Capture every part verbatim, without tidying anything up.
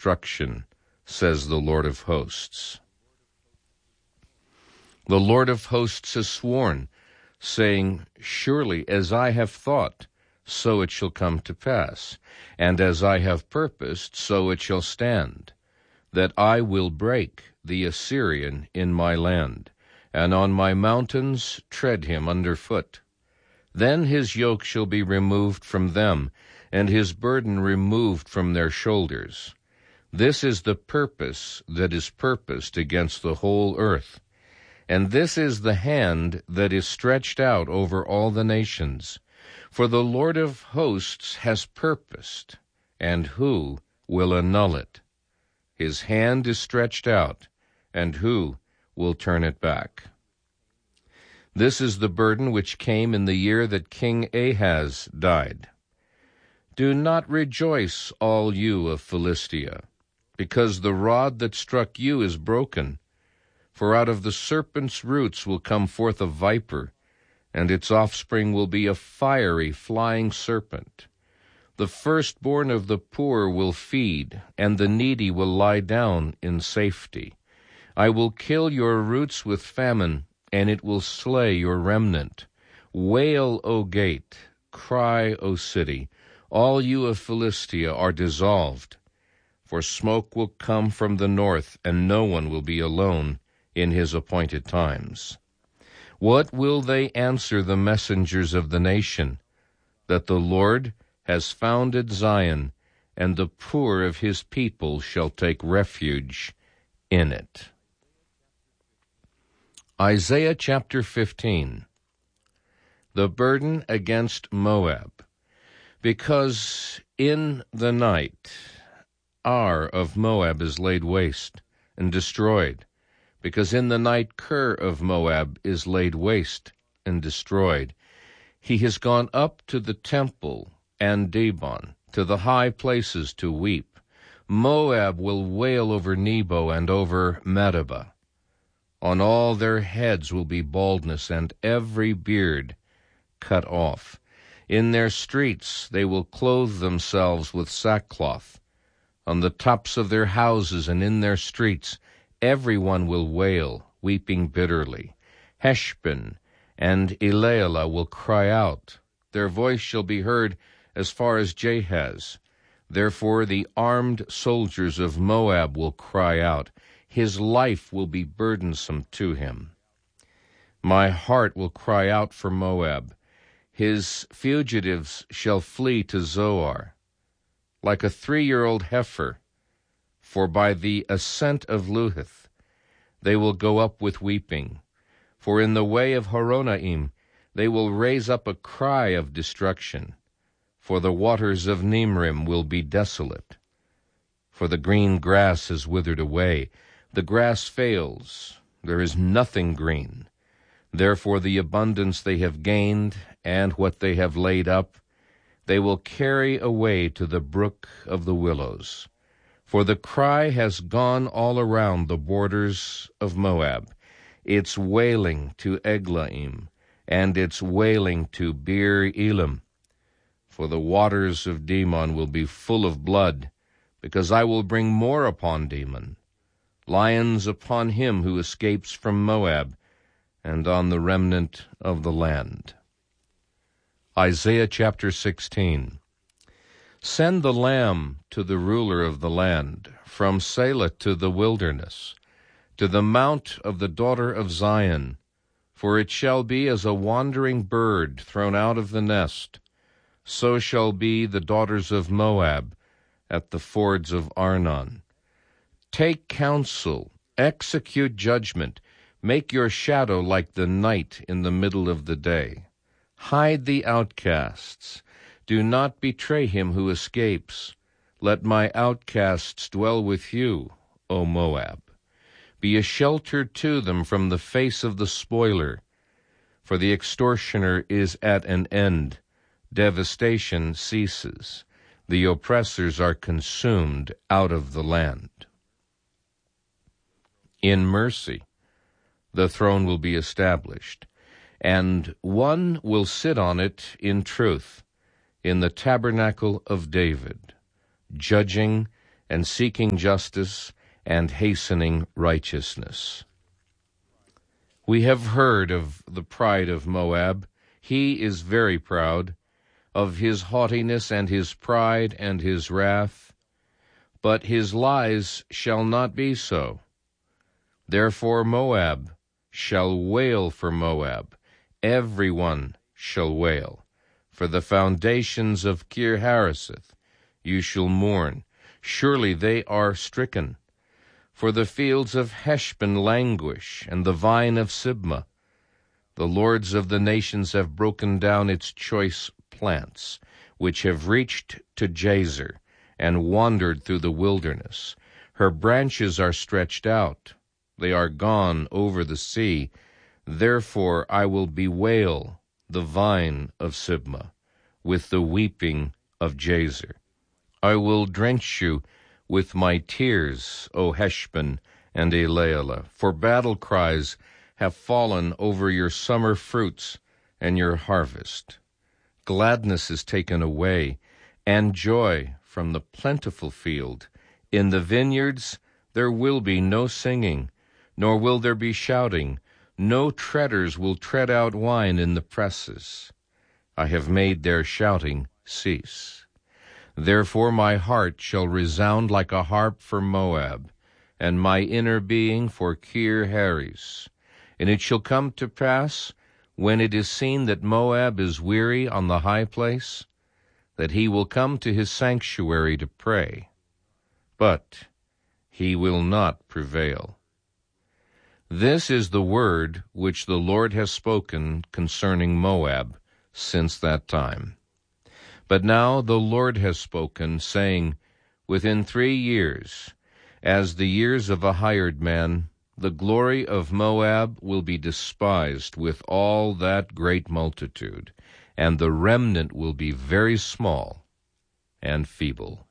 destruction, says the Lord of hosts. The Lord of hosts has sworn, saying, Surely as I have thought, so it shall come to pass, and as I have purposed, so it shall stand, that I will break the Assyrian in my land, and on my mountains tread him under foot. Then his yoke shall be removed from them, and his burden removed from their shoulders. This is the purpose that is purposed against the whole earth. And this is the hand that is stretched out over all the nations. For the Lord of hosts has purposed, and who will annul it? His hand is stretched out, and who will turn it back? This is the burden which came in the year that King Ahaz died. Do not rejoice, all you of Philistia, because the rod that struck you is broken. For out of the serpent's roots will come forth a viper, and its offspring will be a fiery flying serpent. The firstborn of the poor will feed, and the needy will lie down in safety. I will kill your roots with famine, and it will slay your remnant. Wail, O gate, cry, O city, all you of Philistia are dissolved. For smoke will come from the north, and no one will be alone in his appointed times. What will they answer the messengers of the nation? That the Lord has founded Zion, and the poor of his people shall take refuge in it. Isaiah chapter fifteen. The burden against Moab. Because in the night Ar of Moab is laid waste and destroyed, because in the night Ker of Moab is laid waste and destroyed. He has gone up to the temple and Dibon, to the high places to weep. Moab will wail over Nebo and over Medeba. On all their heads will be baldness, and every beard cut off. In their streets they will clothe themselves with sackcloth. On the tops of their houses and in their streets everyone will wail, weeping bitterly. Heshbon and Elealeh will cry out. Their voice shall be heard as far as Jahaz. Therefore the armed soldiers of Moab will cry out. His life will be burdensome to him. My heart will cry out for Moab. His fugitives shall flee to Zoar, like a three-year-old heifer. For by the ascent of Luhith they will go up with weeping. For in the way of Horonaim they will raise up a cry of destruction. For the waters of Nimrim will be desolate. For the green grass is withered away. The grass fails. There is nothing green. Therefore the abundance they have gained and what they have laid up, they will carry away to the brook of the willows. For the cry has gone all around the borders of Moab, its wailing to Eglaim, and its wailing to Beer Elim. For the waters of Dimon will be full of blood, because I will bring more upon Dimon, lions upon him who escapes from Moab, and on the remnant of the land. Isaiah chapter sixteen. Send the lamb to the ruler of the land, from Selah to the wilderness, to the mount of the daughter of Zion. For it shall be as a wandering bird thrown out of the nest, so shall be the daughters of Moab at the fords of Arnon. Take counsel, execute judgment, make your shadow like the night in the middle of the day. Hide the outcasts. Do not betray him who escapes. Let my outcasts dwell with you, O Moab. Be a shelter to them from the face of the spoiler, for the extortioner is at an end. Devastation ceases. The oppressors are consumed out of the land. In mercy the throne will be established, and one will sit on it in truth, in the tabernacle of David, judging and seeking justice and hastening righteousness. We have heard of the pride of Moab. He is very proud, of his haughtiness and his pride and his wrath. But his lies shall not be so. Therefore Moab shall wail for Moab, every one shall wail. For the foundations of Kir-Hareseth you shall mourn. Surely they are stricken. For the fields of Heshbon languish, and the vine of Sibmah. The lords of the nations have broken down its choice plants, which have reached to Jazer, and wandered through the wilderness. Her branches are stretched out. They are gone over the sea. Therefore I will bewail the vine of Sibmah with the weeping of Jazer. I will drench you with my tears, O Heshbon and Elealeh, for battle cries have fallen over your summer fruits and your harvest. Gladness is taken away, and joy from the plentiful field. In the vineyards there will be no singing, nor will there be shouting. No treaders will tread out wine in the presses. I have made their shouting cease. Therefore my heart shall resound like a harp for Moab, and my inner being for Kir-Hares. And it shall come to pass, when it is seen that Moab is weary on the high place, that he will come to his sanctuary to pray, but he will not prevail. This is the word which the Lord has spoken concerning Moab since that time. But now the Lord has spoken, saying, Within three years, as the years of a hired man, the glory of Moab will be despised with all that great multitude, and the remnant will be very small and feeble.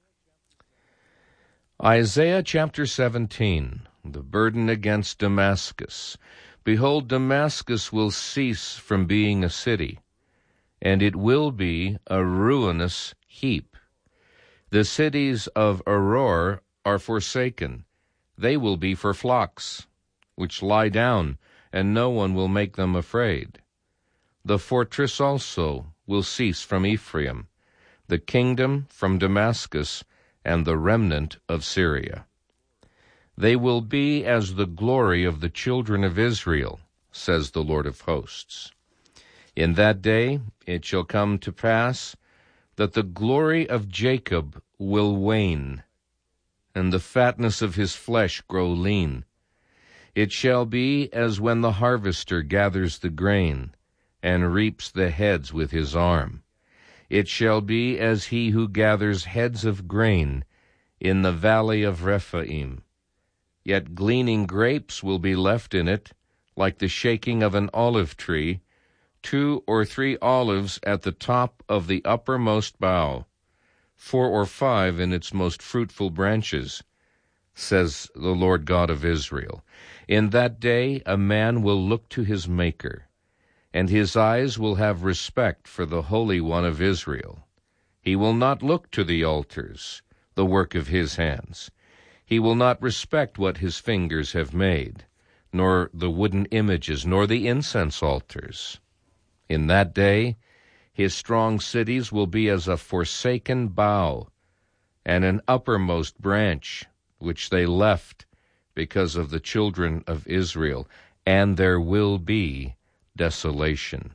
Isaiah chapter seventeen, the burden against Damascus. Behold, Damascus will cease from being a city, and it will be a ruinous heap. The cities of Aroer are forsaken. They will be for flocks, which lie down, and no one will make them afraid. The fortress also will cease from Ephraim, the kingdom from Damascus, and the remnant of Syria. They will be as the glory of the children of Israel, says the Lord of hosts. In that day it shall come to pass that the glory of Jacob will wane, and the fatness of his flesh grow lean. It shall be as when the harvester gathers the grain, and reaps the heads with his arm. It shall be as he who gathers heads of grain in the valley of Rephaim. Yet gleaning grapes will be left in it, like the shaking of an olive tree, two or three olives at the top of the uppermost bough, four or five in its most fruitful branches, says the Lord God of Israel. In that day a man will look to his Maker, and his eyes will have respect for the Holy One of Israel. He will not look to the altars, the work of his hands. He will not respect what his fingers have made, nor the wooden images, nor the incense altars. In that day his strong cities will be as a forsaken bough, and an uppermost branch, which they left because of the children of Israel, and there will be desolation,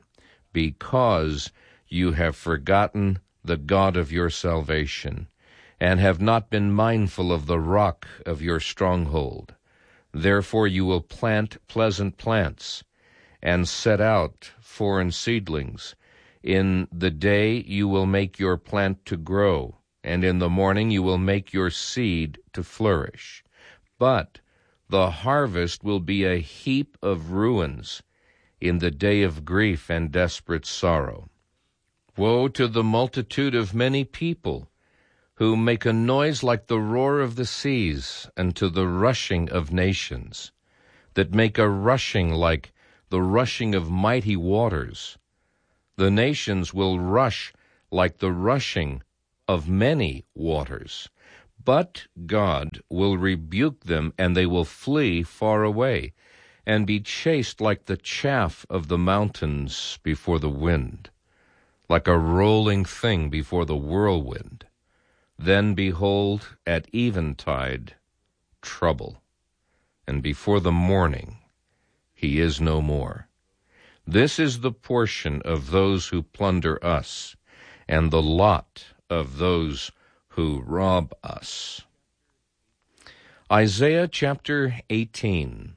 because you have forgotten the God of your salvation, and have not been mindful of the rock of your stronghold. Therefore you will plant pleasant plants, and set out foreign seedlings. In the day you will make your plant to grow, and in the morning you will make your seed to flourish. But the harvest will be a heap of ruins in the day of grief and desperate sorrow. Woe to the multitude of many people, who make a noise like the roar of the seas, and to the rushing of nations, that make a rushing like the rushing of mighty waters. The nations will rush like the rushing of many waters, But God will rebuke them, and they will flee far away, and be chased like the chaff of the mountains before the wind, like a rolling thing before the whirlwind. Then behold, at eventide, trouble, and before the morning he is no more. This is the portion of those who plunder us, and the lot of those who rob us. Isaiah chapter eighteen.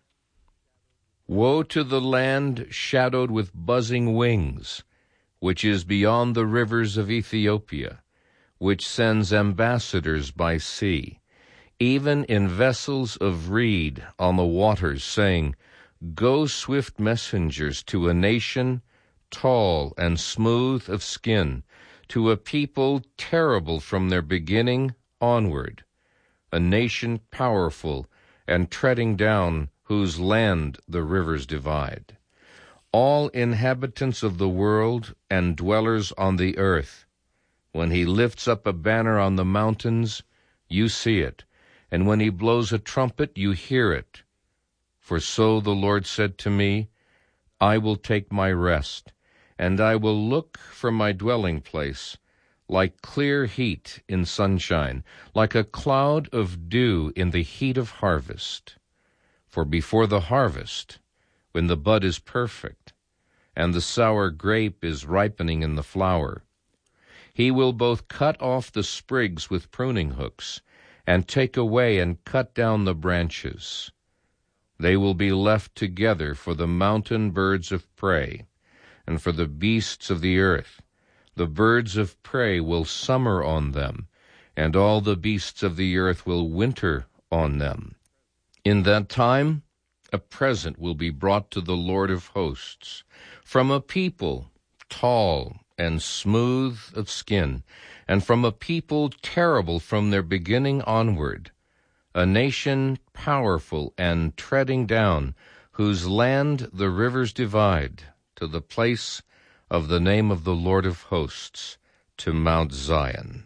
Woe to the land shadowed with buzzing wings, which is beyond the rivers of Ethiopia, which sends ambassadors by sea, even in vessels of reed on the waters, saying, Go, swift messengers, to a nation tall and smooth of skin, to a people terrible from their beginning onward, a nation powerful and treading down, whose land the rivers divide. All inhabitants of the world and dwellers on the earth, when he lifts up a banner on the mountains, you see it, and when he blows a trumpet, you hear it. For so the Lord said to me, I will take my rest, and I will look for my dwelling place, like clear heat in sunshine, like a cloud of dew in the heat of harvest. For before the harvest, when the bud is perfect, and the sour grape is ripening in the flower, he will both cut off the sprigs with pruning hooks, and take away and cut down the branches. They will be left together for the mountain birds of prey, and for the beasts of the earth. The birds of prey will summer on them, and all the beasts of the earth will winter on them. In that time a present will be brought to the Lord of hosts, from a people tall and smooth of skin, and from a people terrible from their beginning onward, a nation powerful and treading down, whose land the rivers divide, to the place of the name of the Lord of hosts, to Mount Zion.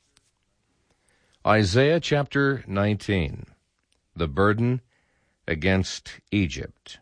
Isaiah chapter nineteen. The burden against Egypt.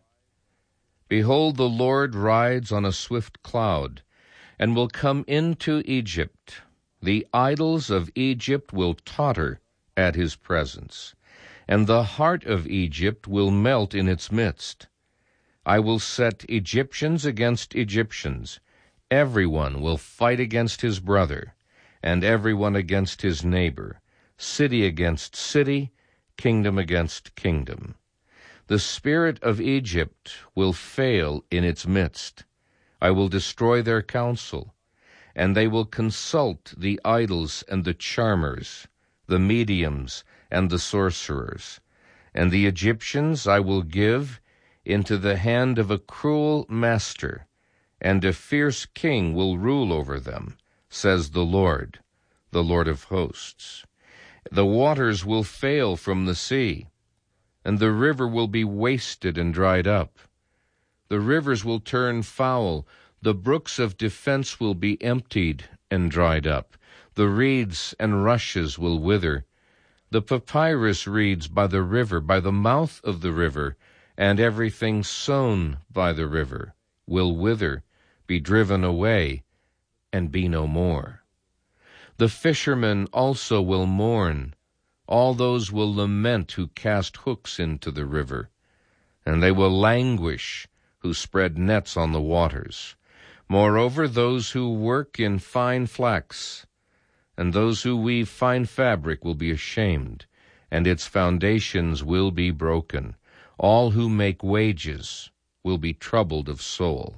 Behold, the Lord rides on a swift cloud, and will come into Egypt. The idols of Egypt will totter at his presence, and the heart of Egypt will melt in its midst. I will set Egyptians against Egyptians. Everyone will fight against his brother, and everyone against his neighbor, city against city, kingdom against kingdom. The spirit of Egypt will fail in its midst. I will destroy their counsel, and they will consult the idols and the charmers, the mediums and the sorcerers. And the Egyptians I will give into the hand of a cruel master, and a fierce king will rule over them, says the Lord, the Lord of hosts. The waters will fail from the sea, and the river will be wasted and dried up. The rivers will turn foul, the brooks of defense will be emptied and dried up. The reeds and rushes will wither. The papyrus reeds by the river, by the mouth of the river, and everything sown by the river will wither, be driven away, and be no more. The fishermen also will mourn. All those will lament who cast hooks into the river, and they will languish who spread nets on the waters. Moreover, those who work in fine flax and those who weave fine fabric will be ashamed, and its foundations will be broken. All who make wages will be troubled of soul.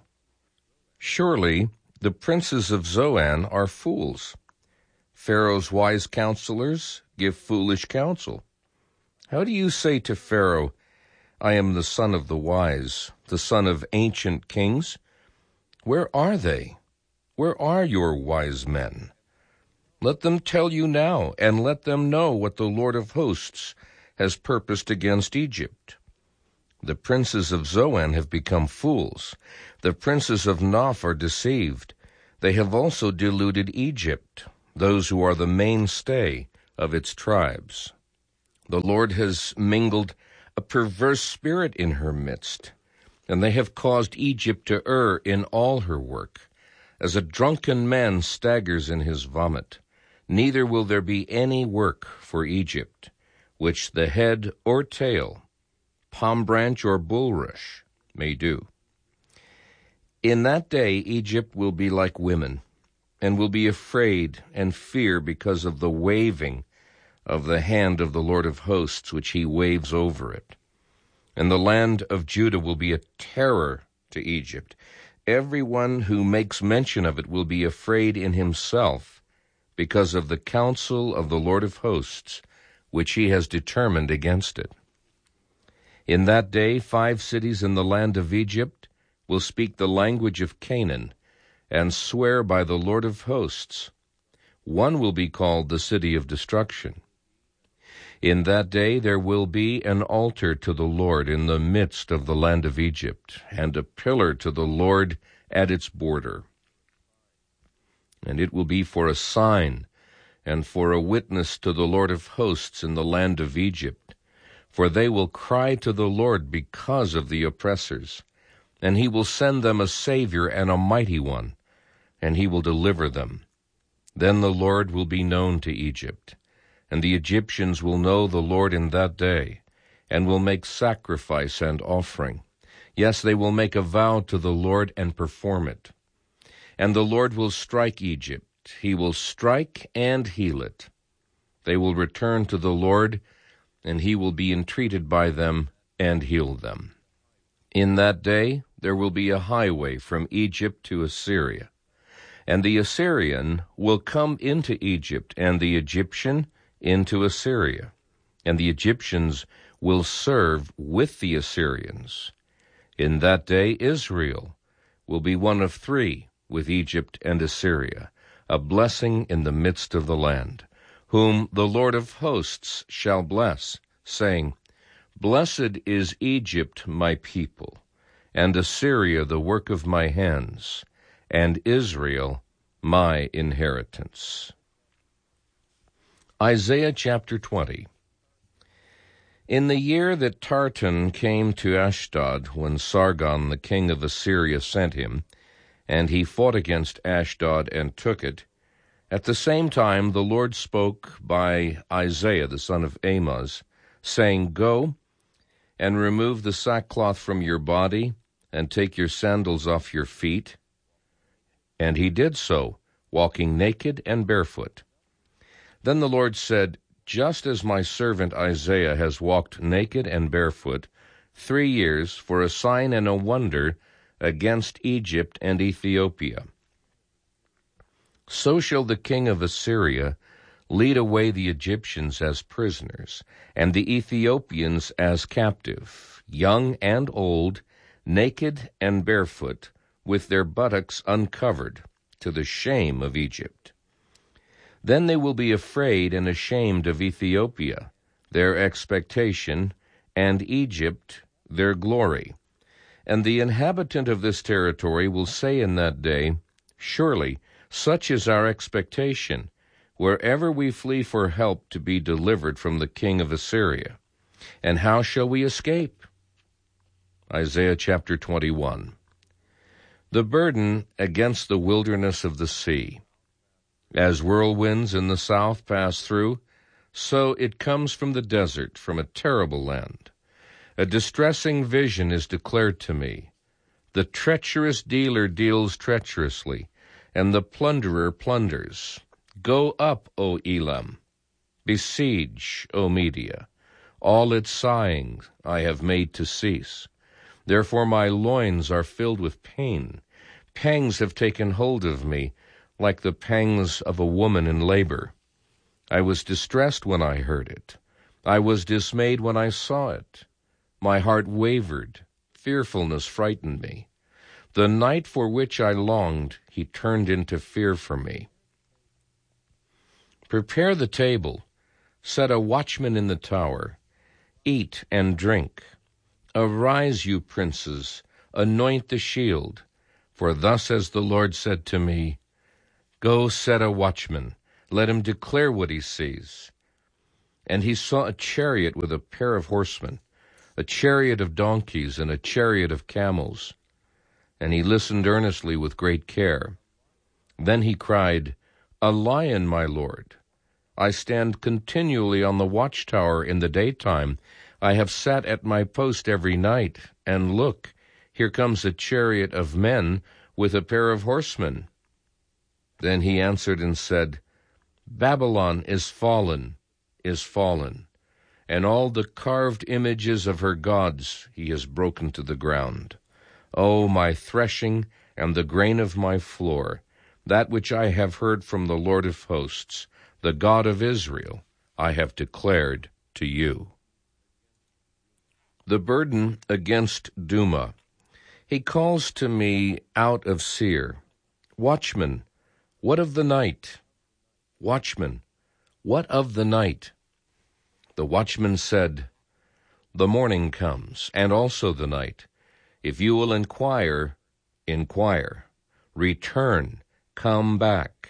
Surely the princes of Zoan are fools. Pharaoh's wise counselors give foolish counsel. How do you say to Pharaoh, I am the son of the wise, the son of ancient kings? Where are they? Where are your wise men? Let them tell you now, and let them know what the Lord of hosts has purposed against Egypt. The princes of Zoan have become fools. The princes of Noph are deceived. They have also deluded Egypt, those who are the mainstay of its tribes. The Lord has mingled a perverse spirit in her midst, and they have caused Egypt to err in all her work, as a drunken man staggers in his vomit. Neither will there be any work for Egypt, which the head or tail, palm branch or bulrush, may do. In that day Egypt will be like women, and will be afraid and fear because of the waving of the hand of the Lord of hosts, which he waves over it. And the land of Judah will be a terror to Egypt. Everyone who makes mention of it will be afraid in himself because of the counsel of the Lord of hosts, which he has determined against it. In that day five cities in the land of Egypt will speak the language of Canaan, and swear by the Lord of hosts. One will be called the city of destruction. In that day there will be an altar to the Lord in the midst of the land of Egypt, and a pillar to the Lord at its border. And it will be for a sign, and for a witness to the Lord of hosts in the land of Egypt. For they will cry to the Lord because of the oppressors, and he will send them a Savior and a mighty one, and he will deliver them. Then the Lord will be known to Egypt, and the Egyptians will know the Lord in that day, and will make sacrifice and offering. Yes, they will make a vow to the Lord and perform it. And the Lord will strike Egypt. He will strike and heal it. They will return to the Lord, and he will be entreated by them and heal them. In that day there will be a highway from Egypt to Assyria, and the Assyrian will come into Egypt, and the Egyptian into Assyria, and the Egyptians will serve with the Assyrians. In that day Israel will be one of three with Egypt and Assyria, a blessing in the midst of the land, whom the Lord of hosts shall bless, saying, Blessed is Egypt, my people, and Assyria the work of my hands, and Israel my inheritance. Isaiah chapter twenty. In the year that Tartan came to Ashdod, when Sargon the king of Assyria sent him, and he fought against Ashdod and took it, at the same time the Lord spoke by Isaiah the son of Amoz, saying, Go and remove the sackcloth from your body, and take your sandals off your feet. And he did so, walking naked and barefoot. Then the Lord said, Just as my servant Isaiah has walked naked and barefoot three years for a sign and a wonder against Egypt and Ethiopia, so shall the king of Assyria lead away the Egyptians as prisoners, and the Ethiopians as captive, young and old, naked and barefoot, with their buttocks uncovered, to the shame of Egypt. Then they will be afraid and ashamed of Ethiopia, their expectation, and Egypt, their glory. And the inhabitant of this territory will say in that day, Surely such is our expectation, wherever we flee for help to be delivered from the king of Assyria. And how shall we escape? Isaiah chapter twenty-one. The burden against the wilderness of the sea. As whirlwinds in the south pass through, so it comes from the desert, from a terrible land. A distressing vision is declared to me. The treacherous dealer deals treacherously, and the plunderer plunders. Go up, O Elam. Besiege, O Media. All its sighing I have made to cease. Therefore my loins are filled with pain. Pangs have taken hold of me, like the pangs of a woman in labor. I was distressed when I heard it. I was dismayed when I saw it. My heart wavered. Fearfulness frightened me. The night for which I longed, he turned into fear for me. Prepare the table. Set a watchman in the tower. Eat and drink. Arise, you princes. Anoint the shield. For thus has the Lord said to me, Go set a watchman. Let him declare what he sees. And he saw a chariot with a pair of horsemen, a chariot of donkeys and a chariot of camels. And he listened earnestly with great care. Then he cried, "A lion, my lord! I stand continually on the watchtower in the daytime. I have sat at my post every night, and look, here comes a chariot of men with a pair of horsemen." Then he answered and said, "Babylon is fallen, is fallen, and all the carved images of her gods he has broken to the ground. O my threshing and the grain of my floor, that which I have heard from the Lord of hosts, the God of Israel, I have declared to you." The burden against Duma. He calls to me out of Seir, "Watchman, what of the night? Watchman, what of the night?" The watchman said, "The morning comes, and also the night. If you will inquire, inquire. Return, come back."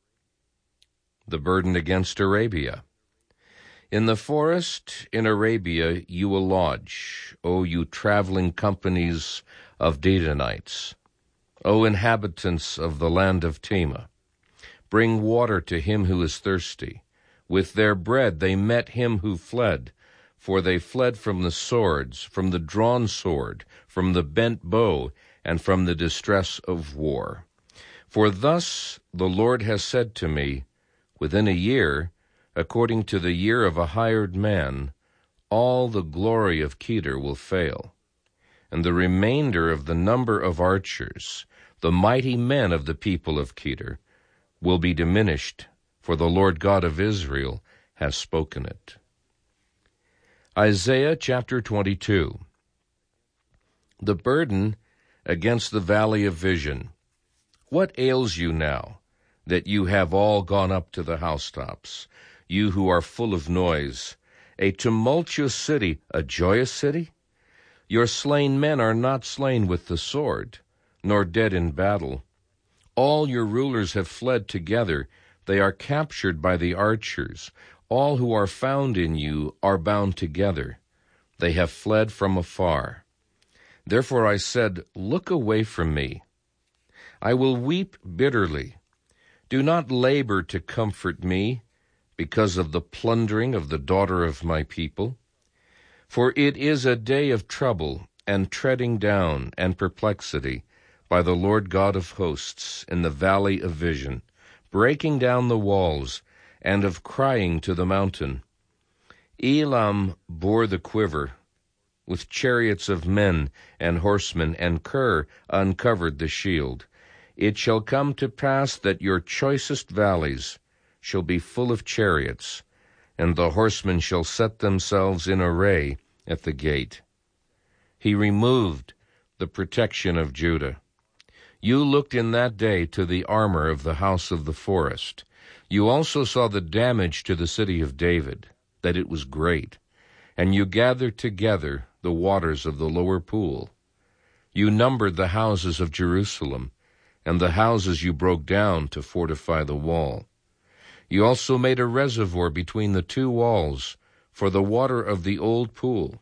The burden against Arabia. In the forest in Arabia you will lodge, O you traveling companies of Dedanites, O inhabitants of the land of Tema. Bring water to him who is thirsty. With their bread they met him who fled, for they fled from the swords, from the drawn sword, from the bent bow, and from the distress of war. For thus the Lord has said to me, within a year, according to the year of a hired man, all the glory of Kedar will fail, and the remainder of the number of archers, the mighty men of the people of Kedar, will be diminished, for the Lord God of Israel has spoken it. Isaiah chapter twenty-two. The burden against the valley of vision. What ails you now, that you have all gone up to the housetops, you who are full of noise, a tumultuous city, a joyous city? Your slain men are not slain with the sword, nor dead in battle. All your rulers have fled together, they are captured by the archers. All who are found in you are bound together. They have fled from afar. Therefore I said, look away from me. I will weep bitterly. Do not labor to comfort me because of the plundering of the daughter of my people. For it is a day of trouble and treading down and perplexity by the Lord God of hosts in the valley of vision, breaking down the walls, and of crying to the mountain. Elam bore the quiver, with chariots of men and horsemen, and Kir uncovered the shield. It shall come to pass that your choicest valleys shall be full of chariots, and the horsemen shall set themselves in array at the gate. He removed the protection of Judah. You looked in that day to the armor of the house of the forest. You also saw the damage to the city of David, that it was great, and you gathered together the waters of the lower pool. You numbered the houses of Jerusalem, and the houses you broke down to fortify the wall. You also made a reservoir between the two walls for the water of the old pool.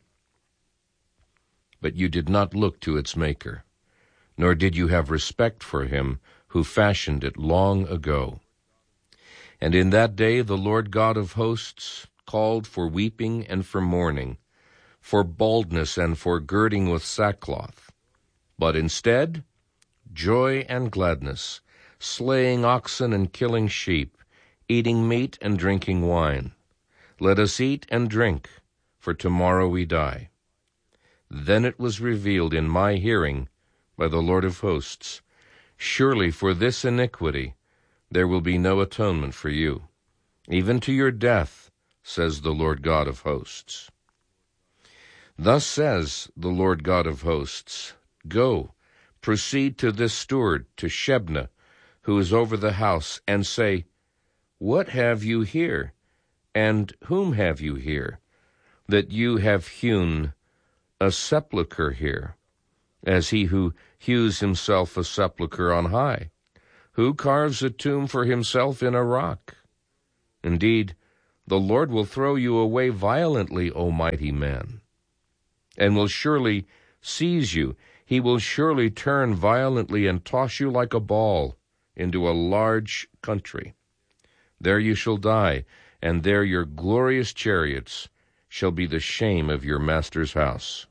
But you did not look to its maker, nor did you have respect for him who fashioned it long ago. And in that day the Lord God of hosts called for weeping and for mourning, for baldness and for girding with sackcloth. But instead, joy and gladness, slaying oxen and killing sheep, eating meat and drinking wine. Let us eat and drink, for tomorrow we die. Then it was revealed in my hearing by the Lord of hosts, surely for this iniquity there will be no atonement for you, even to your death, says the Lord God of hosts. Thus says the Lord God of hosts, Go, proceed to this steward, to Shebna, who is over the house, and say, What have you here, and whom have you here, that you have hewn a sepulchre here, as he who hews himself a sepulchre on high? Who carves a tomb for himself in a rock? Indeed, The Lord will throw you away violently, O mighty man, and will surely seize you. He will surely turn violently and toss you like a ball into a large country. There you shall die, and there your glorious chariots shall be the shame of your master's house.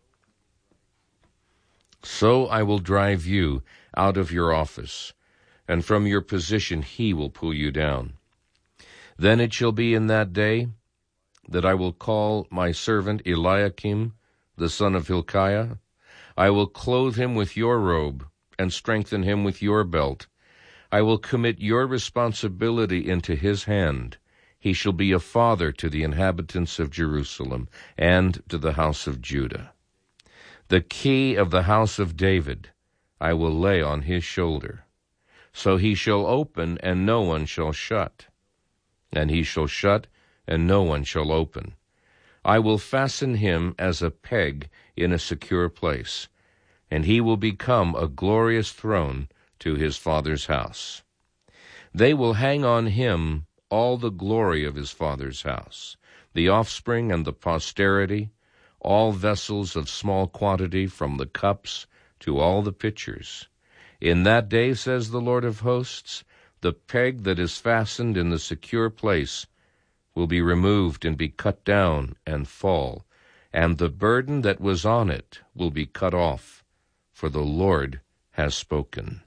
So I will drive you out of your office, and from your position he will pull you down. Then it shall be in that day that I will call my servant Eliakim, the son of Hilkiah. I will clothe him with your robe and strengthen him with your belt. I will commit your responsibility into his hand. He shall be a father to the inhabitants of Jerusalem and to the house of Judah. The key of the house of David I will lay on his shoulder. So he shall open, and no one shall shut, and he shall shut, and no one shall open. I will fasten him as a peg in a secure place, and he will become a glorious throne to his father's house. They will hang on him all the glory of his father's house, the offspring and the posterity, all vessels of small quantity, from the cups to all the pitchers. In that day, says the Lord of hosts, the peg that is fastened in the secure place will be removed and be cut down and fall, and the burden that was on it will be cut off, for the Lord has spoken.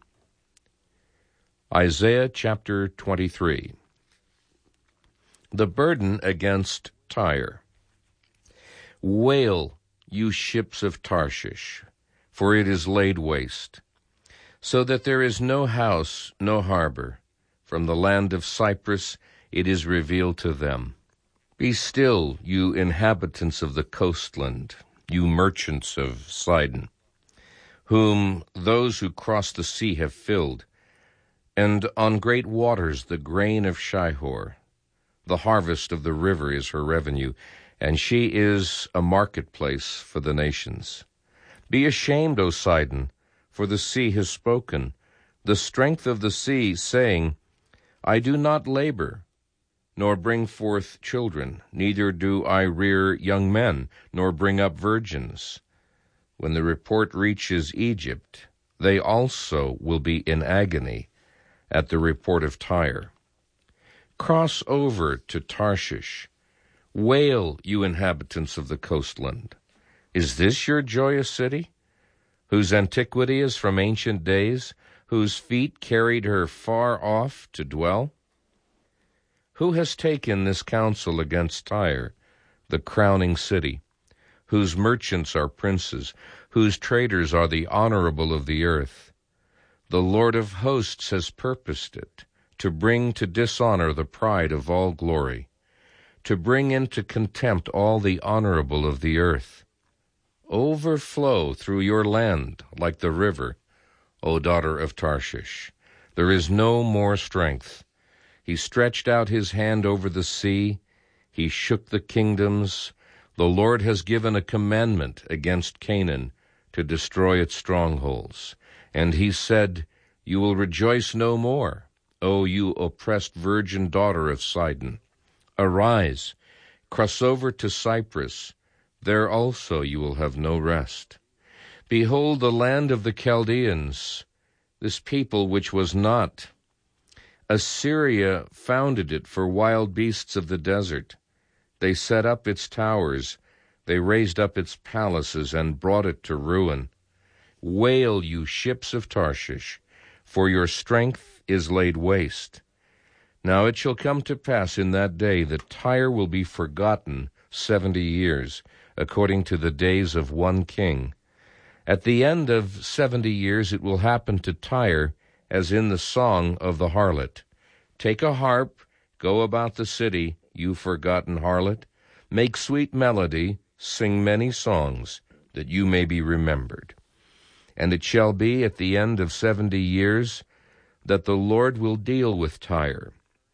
Isaiah chapter twenty-three. The burden against Tyre. Wail, you ships of Tarshish, for it is laid waste, so that there is no house, no harbor. From the land of Cyprus it is revealed to them. Be still, you inhabitants of the coastland, you merchants of Sidon, whom those who cross the sea have filled, and on great waters the grain of Shihor. The harvest of the river is her revenue, and she is a marketplace for the nations. Be ashamed, O Sidon, for the sea has spoken, the strength of the sea, saying, I do not labor, nor bring forth children, neither do I rear young men, nor bring up virgins. When the report reaches Egypt, they also will be in agony at the report of Tyre. Cross over to Tarshish. Wail, you inhabitants of the coastland. Is this your joyous city, whose antiquity is from ancient days, whose feet carried her far off to dwell? Who has taken this counsel against Tyre, the crowning city, whose merchants are princes, whose traders are the honorable of the earth? The Lord of hosts has purposed it, to bring to dishonor the pride of all glory, to bring into contempt all the honorable of the earth. Overflow through your land like the river, O daughter of Tarshish. There is no more strength. He stretched out his hand over the sea. He shook the kingdoms. The Lord has given a commandment against Canaan to destroy its strongholds. And he said, You will rejoice no more, O you oppressed virgin daughter of Sidon. Arise, cross over to Cyprus. There also you will have no rest. Behold the land of the Chaldeans, this people which was not. Assyria founded it for wild beasts of the desert. They set up its towers, they raised up its palaces, and brought it to ruin. Wail, you ships of Tarshish, for your strength is laid waste. Now it shall come to pass in that day that Tyre will be forgotten seventy years, according to the days of one king. At the end of seventy years it will happen to Tyre as in the song of the harlot. Take a harp, go about the city, you forgotten harlot. Make sweet melody, sing many songs, that you may be remembered. And it shall be at the end of seventy years that the Lord will deal with Tyre.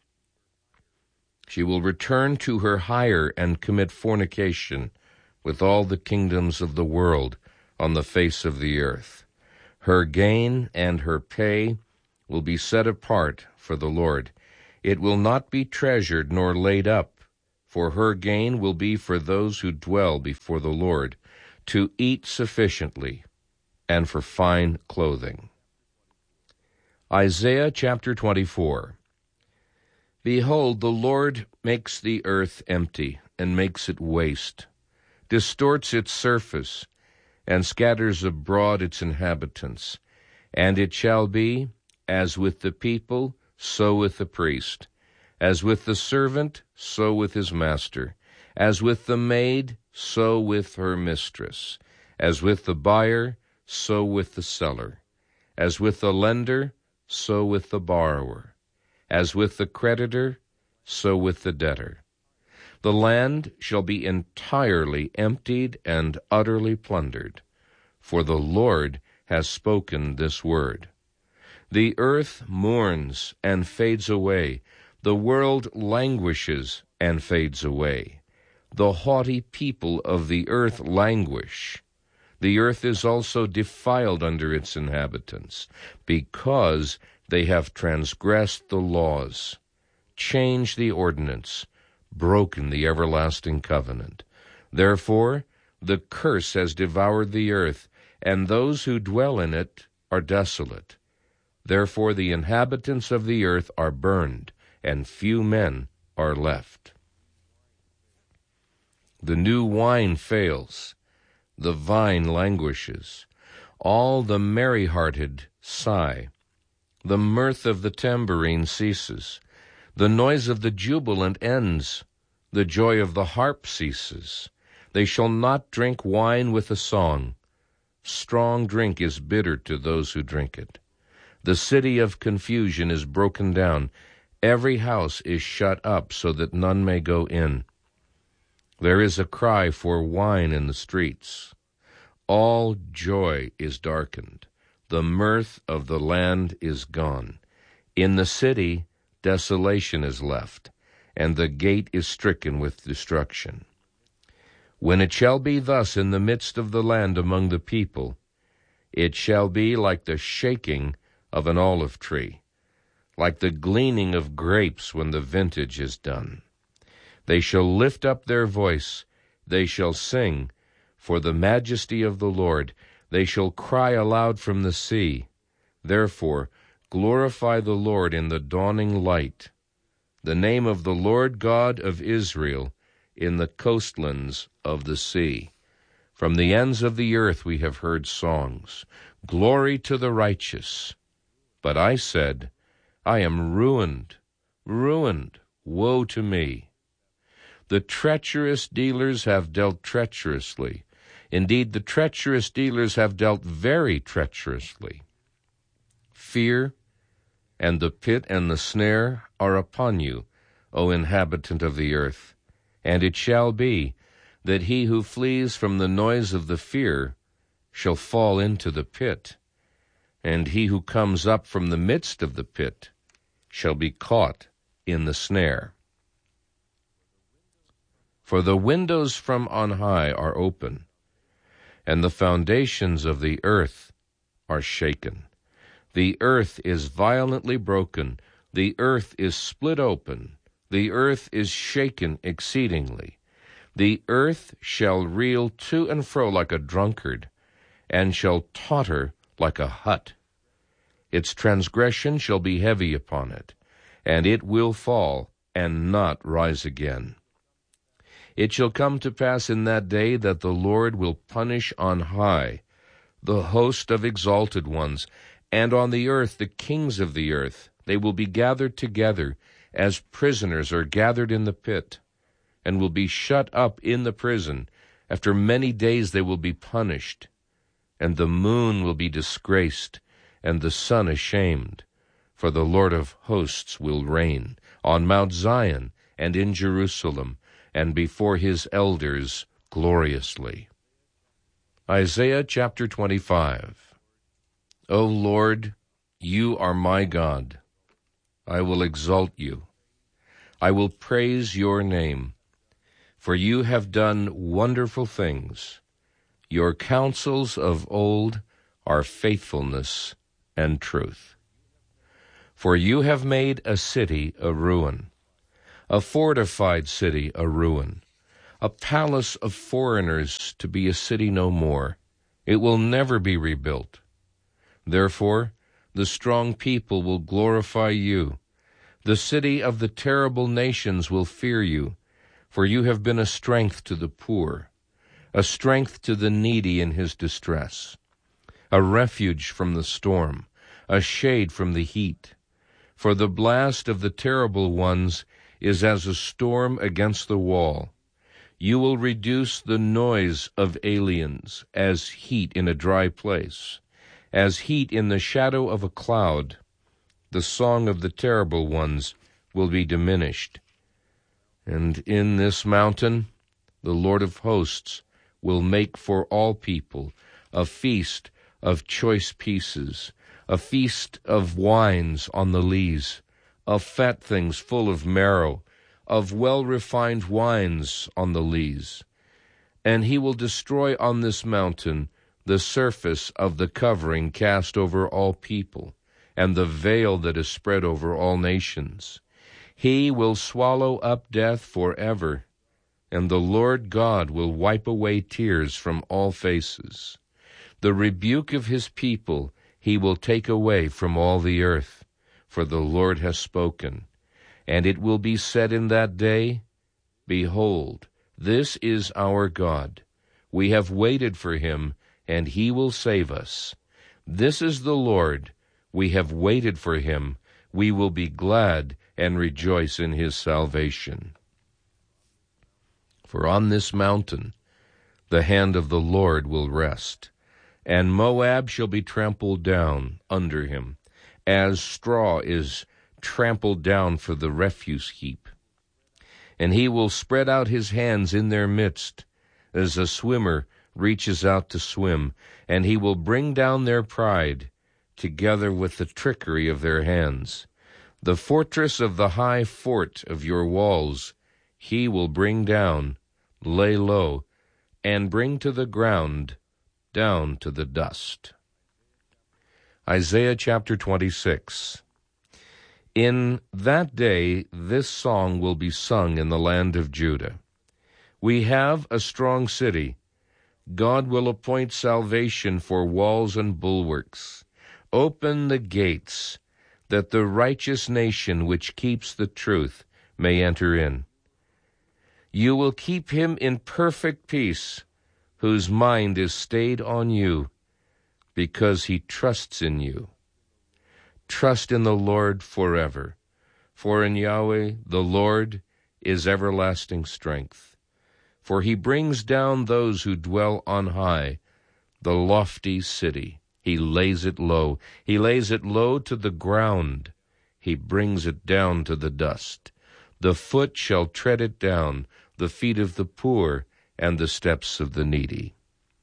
She will return to her hire and commit fornication with all the kingdoms of the world on the face of the earth. Her gain and her pay will be set apart for the Lord. It will not be treasured nor laid up for her gain will be for those who dwell before the Lord, to eat sufficiently, and for fine clothing. Isaiah chapter twenty-four. Behold, the Lord makes the earth empty, and makes it waste, distorts its surface, and scatters abroad its inhabitants. And it shall be, as with the people, so with the priest, as with the servant, so with his master, as with the maid, so with her mistress, as with the buyer, so with the seller, as with the lender, so with the borrower, as with the creditor, so with the debtor. The land shall be entirely emptied and utterly plundered, for the Lord has spoken this word. The earth mourns and fades away, the world languishes and fades away. The haughty people of the earth languish. The earth is also defiled under its inhabitants, because they have transgressed the laws, changed the ordinance, broken the everlasting covenant. Therefore the curse has devoured the earth, and those who dwell in it are desolate. Therefore the inhabitants of the earth are burned, and few men are left. The new wine fails, the vine languishes, all the merry-hearted sigh. The mirth of the tambourine ceases, the noise of the jubilant ends, the joy of the harp ceases. They shall not drink wine with a song. Strong drink is bitter to those who drink it. The city of confusion is broken down. Every house is shut up so that none may go in. There is a cry for wine in the streets. All joy is darkened. The mirth of the land is gone. In the city, desolation is left, and the gate is stricken with destruction. When it shall be thus in the midst of the land among the people, it shall be like the shaking of an olive tree, like the gleaning of grapes when the vintage is done. They shall lift up their voice, they shall sing for the majesty of the Lord. They shall cry aloud from the sea. Therefore glorify the Lord in the dawning light, the name of the Lord God of Israel in the coastlands of the sea. From the ends of the earth we have heard songs, glory to the righteous. But I said, I am ruined, ruined, woe to me. The treacherous dealers have dealt treacherously. Indeed, the treacherous dealers have dealt very treacherously. Fear and the pit and the snare are upon you, O inhabitant of the earth. And it shall be that he who flees from the noise of the fear shall fall into the pit, and he who comes up from the midst of the pit shall be caught in the snare. For the windows from on high are open, and the foundations of the earth are shaken. The earth is violently broken, the earth is split open, the earth is shaken exceedingly. The earth shall reel to and fro like a drunkard, and shall totter like a hut. Its transgression shall be heavy upon it, and it will fall and not rise again. It shall come to pass in that day that the Lord will punish on high the host of exalted ones, and on the earth the kings of the earth. They will be gathered together as prisoners are gathered in the pit, and will be shut up in the prison. After many days they will be punished, and the moon will be disgraced, and the sun ashamed. For the Lord of hosts will reign on Mount Zion and in Jerusalem, and before his elders gloriously. Isaiah chapter twenty-five. O Lord, you are my God. I will exalt you. I will praise your name, for you have done wonderful things. Your counsels of old are faithfulness and truth. For you have made a city a ruin, a fortified city a ruin, a palace of foreigners to be a city no more. It will never be rebuilt. Therefore, the strong people will glorify you. The city of the terrible nations will fear you, for you have been a strength to the poor, a strength to the needy in his distress, a refuge from the storm, a shade from the heat. For the blast of the terrible ones is as a storm against the wall. You will reduce the noise of aliens as heat in a dry place, as heat in the shadow of a cloud. The song of the terrible ones will be diminished. And in this mountain the Lord of hosts will make for all people a feast of choice pieces, a feast of wines on the lees, of fat things full of marrow, of well-refined wines on the lees. And he will destroy on this mountain the surface of the covering cast over all people, and the veil that is spread over all nations. He will swallow up death forever, and the Lord God will wipe away tears from all faces. The rebuke of his people he will take away from all the earth, for the Lord has spoken. And it will be said in that day, Behold, this is our God. We have waited for him, and he will save us. This is the Lord. We have waited for him. We will be glad and rejoice in his salvation. For on this mountain the hand of the Lord will rest, and Moab shall be trampled down under him, as straw is trampled down for the refuse heap. And he will spread out his hands in their midst, as a swimmer reaches out to swim, and he will bring down their pride, together with the trickery of their hands. The fortress of the high fort of your walls he will bring down, lay low, and bring to the ground, down to the dust. Isaiah chapter twenty-six. In that day this song will be sung in the land of Judah. We have a strong city. God will appoint salvation for walls and bulwarks. Open the gates, that the righteous nation which keeps the truth may enter in. You will keep him in perfect peace, whose mind is stayed on you, because he trusts in you. Trust in the Lord forever, for in Yahweh the Lord is everlasting strength. For he brings down those who dwell on high, the lofty city. He lays it low. He lays it low to the ground. He brings it down to the dust. The foot shall tread it down, the feet of the poor, and the steps of the needy.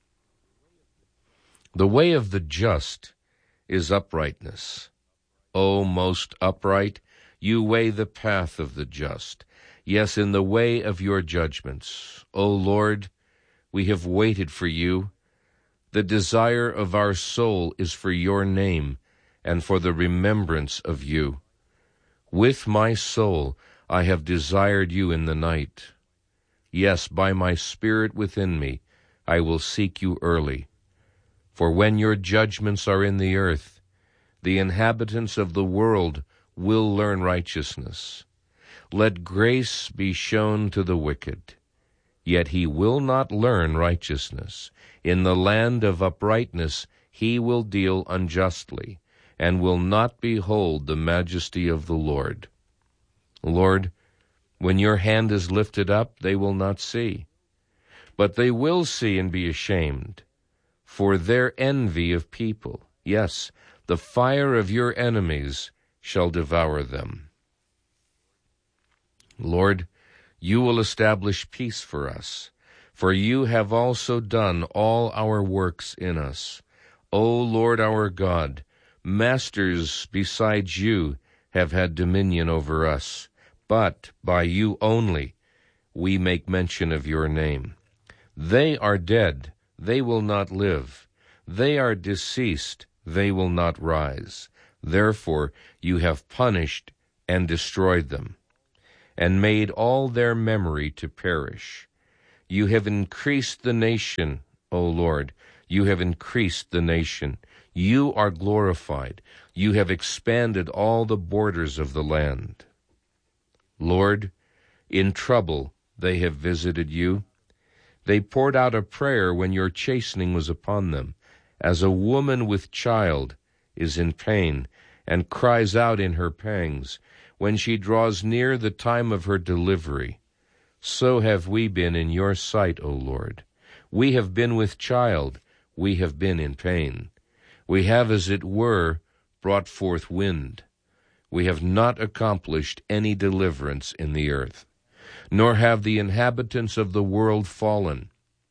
The way of the just is uprightness. O most upright, you weigh the path of the just. Yes, in the way of your judgments. O Lord, we have waited for you. The desire of our soul is for your name and for the remembrance of you. With my soul I have desired you in the night. Yes, by my spirit within me I will seek you early. For when your judgments are in the earth, the inhabitants of the world will learn righteousness. Let grace be shown to the wicked, yet he will not learn righteousness. In the land of uprightness he will deal unjustly, and will not behold the majesty of the Lord. Lord, when your hand is lifted up, they will not see, but they will see and be ashamed, for their envy of people, yes, the fire of your enemies shall devour them. Lord, you will establish peace for us, for you have also done all our works in us. O Lord our God, masters besides you have had dominion over us, but by you only we make mention of your name. They are dead, they will not live. They are deceased, they will not rise. Therefore you have punished and destroyed them. and made all their memory to perish. You have increased the nation, O Lord. You have increased the nation. You are glorified. You have expanded all the borders of the land. Lord, in trouble they have visited you. They poured out a prayer when your chastening was upon them, as a woman with child is in pain and cries out in her pangs when she draws near the time of her delivery. So have we been in your sight, O Lord. We have been with child. We have been in pain. We have, as it were, brought forth wind. We have not accomplished any deliverance in the earth, nor have the inhabitants of the world fallen.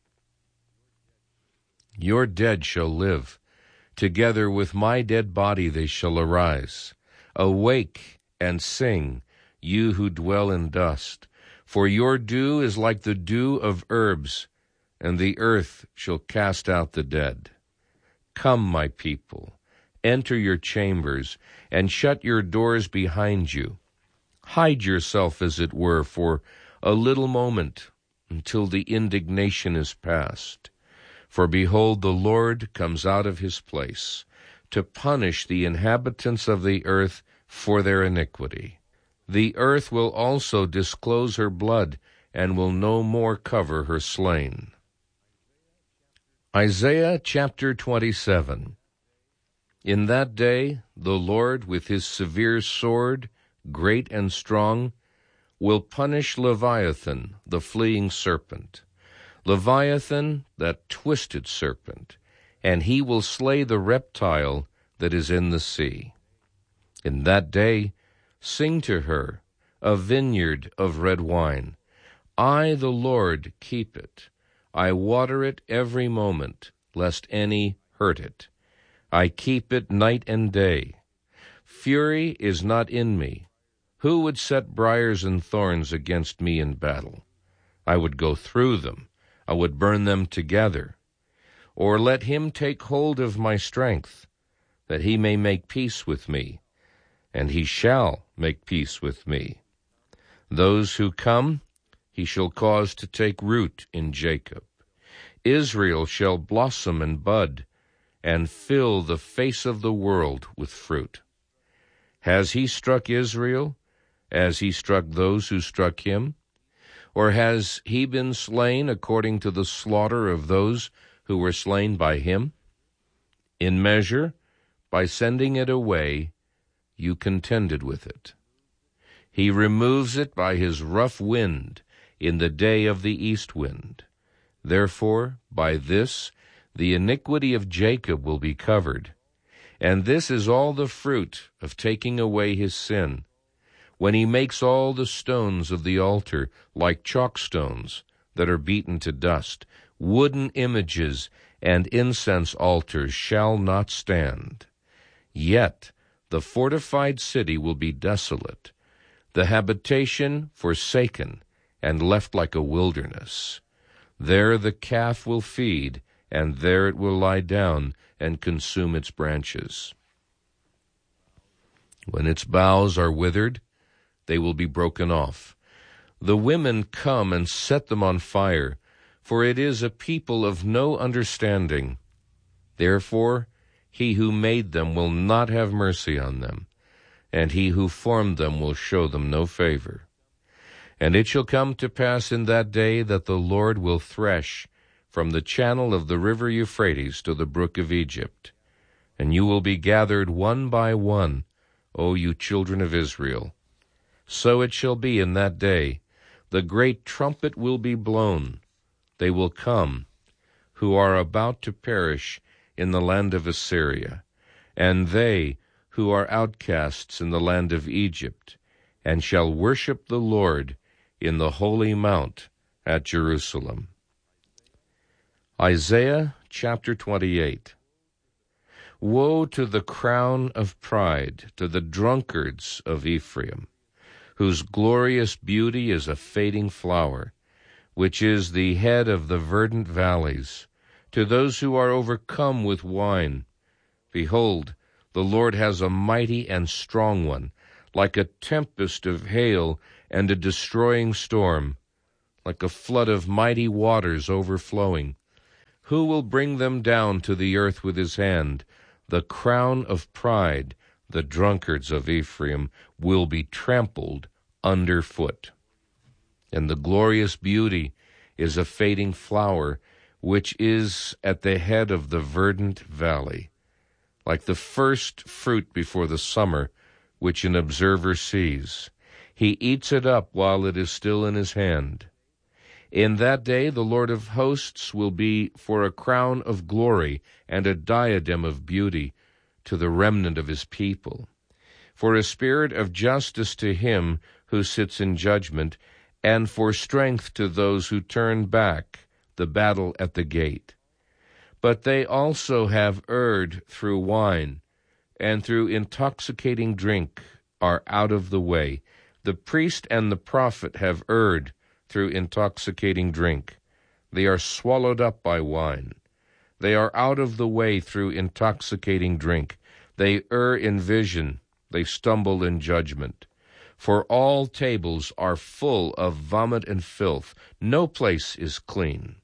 Your dead shall live. Together with my dead body they shall arise. Awake and sing, you who dwell in dust. For your dew is like the dew of herbs, and the earth shall cast out the dead. Come, my people, enter your chambers, and shut your doors behind you. Hide yourself, as it were, for a little moment, until the indignation is past. For behold, the Lord comes out of his place to punish the inhabitants of the earth for their iniquity. The earth will also disclose her blood, and will no more cover her slain. Isaiah chapter twenty-seven. In that day the Lord with his severe sword, great and strong, will punish Leviathan, the fleeing serpent, Leviathan, that twisted serpent, and he will slay the reptile that is in the sea. In that day sing to her, a vineyard of red wine. I, the Lord, keep it. I water it every moment, lest any hurt it. I keep it night and day. Fury is not in me. Who would set briars and thorns against me in battle? I would go through them. I would burn them together. Or let him take hold of my strength, that he may make peace with me, and he shall make peace with me. Those who come he shall cause to take root in Jacob. Israel shall blossom and bud, and fill the face of the world with fruit. Has he struck Israel, as he struck those who struck him? Or has he been slain according to the slaughter of those who were slain by him? In measure, by sending it away, you contended with it. He removes it by his rough wind in the day of the east wind. Therefore, by this the iniquity of Jacob will be covered, and this is all the fruit of taking away his sin, when he makes all the stones of the altar like chalk stones that are beaten to dust. Wooden images and incense altars shall not stand. Yet the fortified city will be desolate, the habitation forsaken and left like a wilderness. There the calf will feed, and there it will lie down and consume its branches. When its boughs are withered, they will be broken off. The women come and set them on fire, for it is a people of no understanding. Therefore he who made them will not have mercy on them, and he who formed them will show them no favor. And it shall come to pass in that day that the Lord will thresh from the channel of the river Euphrates to the brook of Egypt, and you will be gathered one by one, O you children of Israel. So it shall be in that day, the great trumpet will be blown. They will come, who are about to perish in the land of Assyria, and they who are outcasts in the land of Egypt, and shall worship the Lord in the holy mount at Jerusalem. Isaiah chapter twenty-eight. Woe to the crown of pride, to the drunkards of Ephraim, whose glorious beauty is a fading flower, which is the head of the verdant valleys, to those who are overcome with wine. Behold, the Lord has a mighty and strong one, like a tempest of hail and a destroying storm, like a flood of mighty waters overflowing. Who will bring them down to the earth with his hand? The crown of pride, the drunkards of Ephraim, will be trampled underfoot. And the glorious beauty is a fading flower, which is at the head of the verdant valley, like the first fruit before the summer, which an observer sees. He eats it up while it is still in his hand. In that day the Lord of hosts will be for a crown of glory and a diadem of beauty to the remnant of his people, for a spirit of justice to him who sits in judgment, and for strength to those who turn back the battle at the gate. But they also have erred through wine, and through intoxicating drink are out of the way. The priest and the prophet have erred through intoxicating drink. They are swallowed up by wine. They are out of the way through intoxicating drink. They err in vision. They stumble in judgment. For all tables are full of vomit and filth. No place is clean.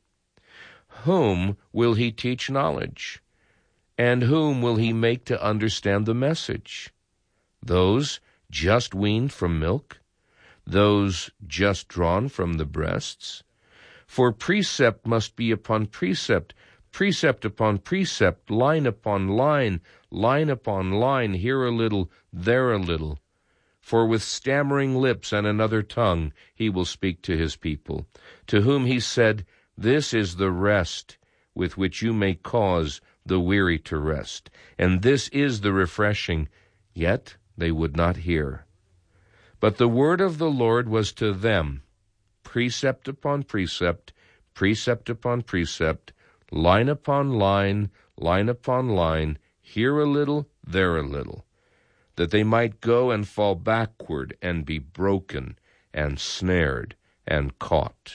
Whom will he teach knowledge? And whom will he make to understand the message? Those just weaned from milk? Those just drawn from the breasts? For precept must be upon precept, precept upon precept, line upon line, line upon line, here a little, there a little. For with stammering lips and another tongue he will speak to his people, to whom he said, This is the rest with which you may cause the weary to rest, and this is the refreshing, yet they would not hear. But the word of the Lord was to them, precept upon precept, precept upon precept, line upon line, line upon line, here a little, there a little, that they might go and fall backward and be broken and snared and caught.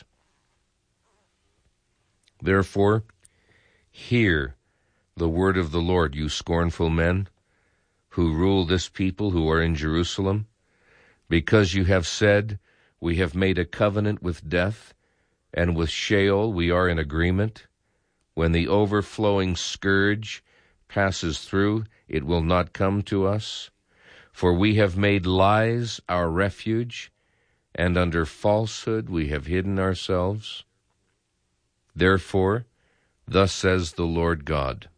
Therefore, hear the word of the Lord, you scornful men, who rule this people who are in Jerusalem. Because you have said, We have made a covenant with death, and with Sheol we are in agreement. When the overflowing scourge passes through, it will not come to us. For we have made lies our refuge, and under falsehood we have hidden ourselves. Therefore, thus says the Lord God,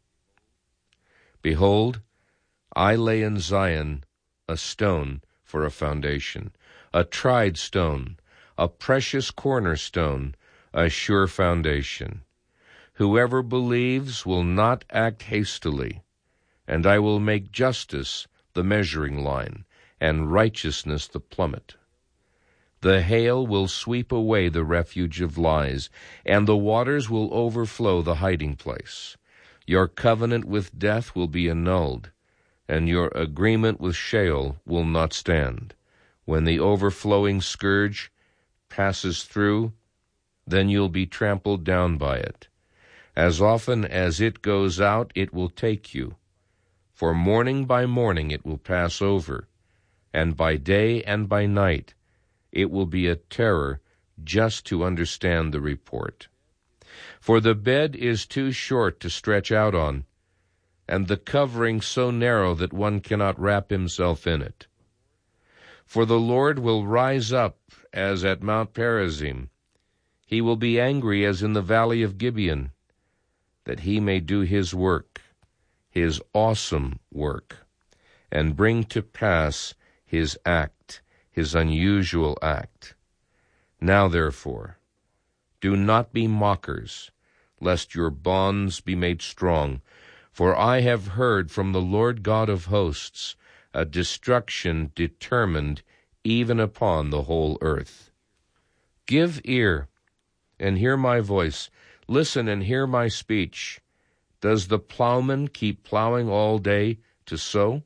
Behold, I lay in Zion a stone for a foundation, a tried stone, a precious cornerstone, a sure foundation. Whoever believes will not act hastily, and I will make justice the measuring line, and righteousness the plummet. The hail will sweep away the refuge of lies, and the waters will overflow the hiding place. Your covenant with death will be annulled, and your agreement with Sheol will not stand. When the overflowing scourge passes through, then you'll be trampled down by it. As often as it goes out, it will take you. For morning by morning it will pass over, and by day and by night it will be a terror just to understand the report. For the bed is too short to stretch out on, and the covering so narrow that one cannot wrap himself in it. For the Lord will rise up as at Mount Perazim. He will be angry as in the valley of Gibeon, that he may do his work, his awesome work, and bring to pass his act, his unusual act. Now, therefore, do not be mockers, lest your bonds be made strong. For I have heard from the Lord God of hosts a destruction determined even upon the whole earth. Give ear and hear my voice. Listen and hear my speech. Does the plowman keep plowing all day to sow?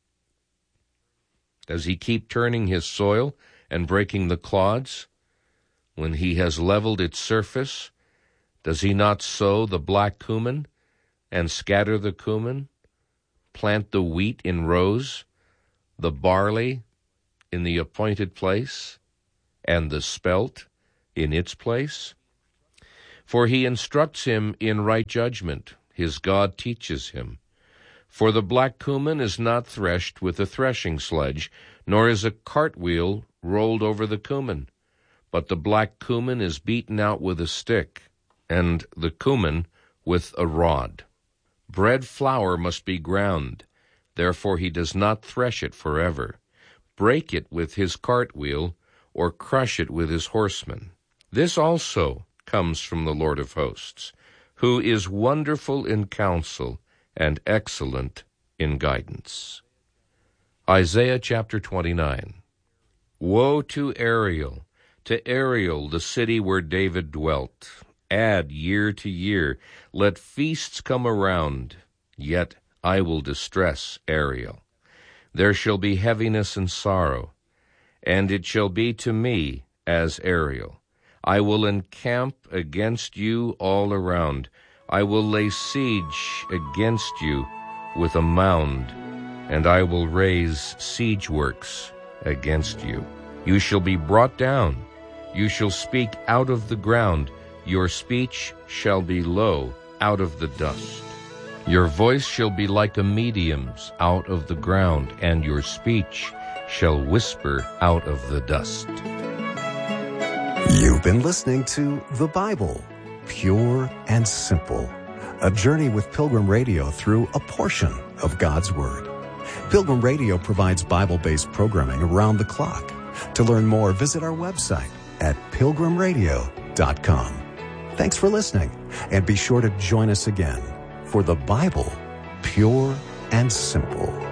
Does he keep turning his soil and breaking the clods? When he has leveled its surface, does he not sow the black cumin and scatter the cumin, plant the wheat in rows, the barley in the appointed place? and the spelt in its place? For he instructs him in right judgment, his God teaches him. For the black cumin is not threshed with a threshing sledge, nor is a cartwheel rolled over the cumin. But the black cumin is beaten out with a stick, and the cumin with a rod. Bread flour must be ground, therefore he does not thresh it forever. Break it with his cartwheel, or crush it with his horsemen. This also comes from the Lord of hosts, who is wonderful in counsel and excellent in guidance. Isaiah chapter twenty-nine. Woe to Ariel, to Ariel, the city where David dwelt. Add year to year, let feasts come around, yet I will distress Ariel. There shall be heaviness and sorrow, and it shall be to me as Ariel. I will encamp against you all around. I will lay siege against you with a mound, and I will raise siege works against you. You shall be brought down. You shall speak out of the ground. Your speech shall be low out of the dust. Your voice shall be like a medium's out of the ground, and your speech shall whisper out of the dust. You've been listening to The Bible, Pure and Simple, a journey with Pilgrim Radio through a portion of God's Word. Pilgrim Radio provides Bible-based programming around the clock. To learn more, visit our website at pilgrim radio dot com. Thanks for listening, and be sure to join us again for The Bible, Pure and Simple.